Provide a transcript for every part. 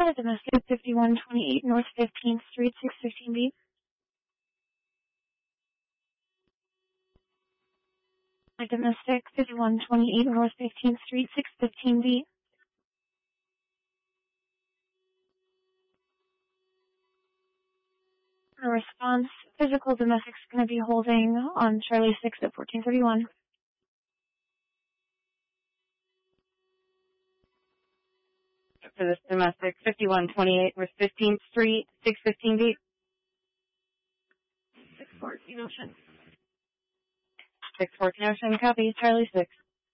Domestic 5128 North 15th Street, 615B. Domestic 5128 North 15th Street, 615B. A response, physical domestic's going to be holding on Charlie 6 at 1431. For this domestic, 5128 North 15th Street, 615B. 614 Ocean. 614 Ocean, copy, Charlie 6.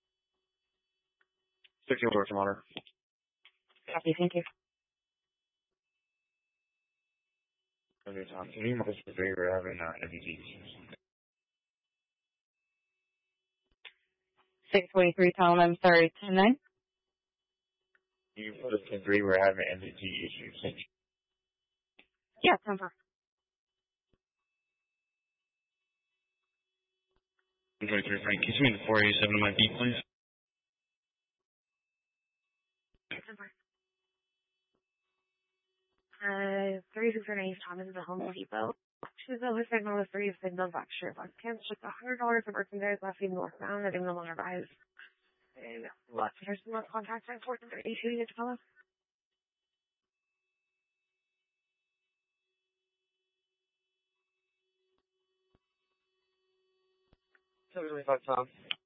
64 Ocean Water. Copy, thank you. Okay, Tom, can you mark this for we're having MDT issues? 643 Tom, I'm sorry, 10-9. You put us in 3, we're having MDT issues. Yeah, 10-4. Frank, can you send me the 487 on my beat, please? 36 Thomas is a Home Depot. She's over signal with 3 signal back sure bus camps. Just $100 for merchandise left in northbound that no longer buys. And lots of there's no contact at 1432 to Tacoma. 75 Tom.